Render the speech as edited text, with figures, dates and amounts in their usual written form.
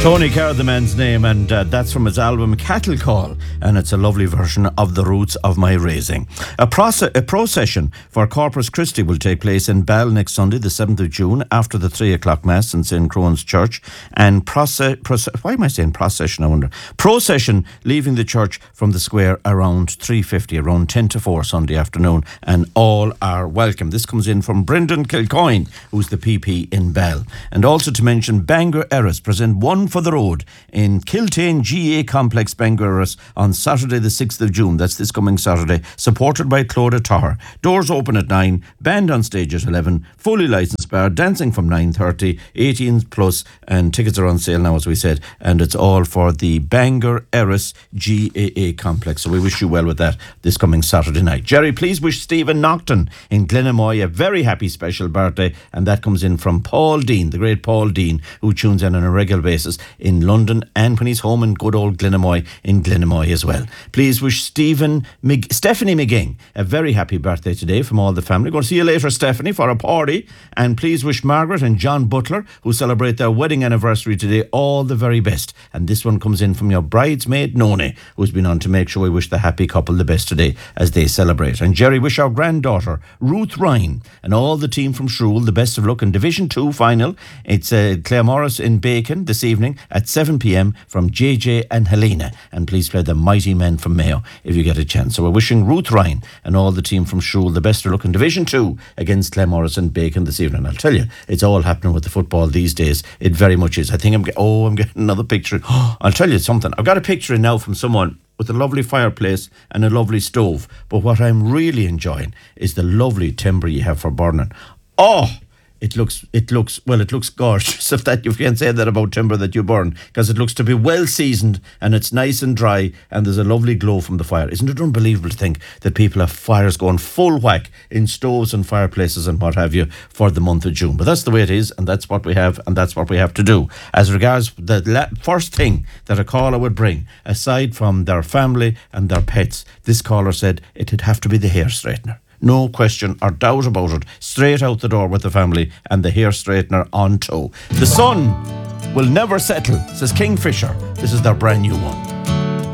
Tony Carr, the man's name, and that's from his album Cattle Call, and it's a lovely version of The Roots of My Raising. A procession for Corpus Christi will take place in Ball next Sunday, the 7th of June, after the 3 o'clock Mass in St. Crone's Church, and why am I saying procession, I wonder? Procession leaving the church from the square around 3:50, around 10 to 4 Sunday afternoon, and all are welcome. This comes in from Brendan Kilcoyne, who's the PP in Ball. And also to mention, Bangor Erris present One for the Road in Kiltane GA Complex, Bangor Erris, on Saturday the 6th of June. That's this coming Saturday, supported by Clodagh Tower. Doors open at 9, band on stage at 11, fully licensed bar, dancing from 9:30, 18 plus, and tickets are on sale now, as we said, and it's all for the Bangor Erris GAA Complex. So we wish you well with that this coming Saturday night. Jerry, please wish Stephen Nocton in Glenamoy a very happy special birthday, and that comes in from Paul Dean, the great Paul Dean, who tunes in on a regular basis in London and when he's home in good old Glenamoy, in Glenamoy as well. Please wish Stephanie McGing a very happy birthday today from all the family. Going to see you later, Stephanie, for a party. And please wish Margaret and John Butler, who celebrate their wedding anniversary today, all the very best. And this one comes in from your bridesmaid Noni, who's been on to make sure we wish the happy couple the best today as they celebrate. And Jerry, wish our granddaughter Ruth Ryan and all the team from Shrewell the best of luck in Division 2 final. It's Claremorris in Bacon this evening at 7 p.m. from JJ and Helena. And please play the Mighty Men from Mayo if you get a chance. So we're wishing Ruth Ryan and all the team from Shrewell the best of luck in Division 2 against Claremorris and Bacon this evening. I'll tell you, it's all happening with the football these days. It very much is. I think I'm getting another picture. I'll tell you something. I've got a picture in now from someone with a lovely fireplace and a lovely stove. But what I'm really enjoying is the lovely timber you have for burning. Oh, it looks gorgeous, if you can say that about timber that you burn, because it looks to be well seasoned and it's nice and dry and there's a lovely glow from the fire. Isn't it unbelievable to think that people have fires going full whack in stoves and fireplaces and what have you for the month of June? But that's the way it is, and that's what we have, and that's what we have to do. As regards the first thing that a caller would bring, aside from their family and their pets, this caller said it'd have to be the hair straightener. No question or doubt about it. Straight out the door with the family and the hair straightener on tow. The sun will never settle, says Kingfisher. This is their brand new one.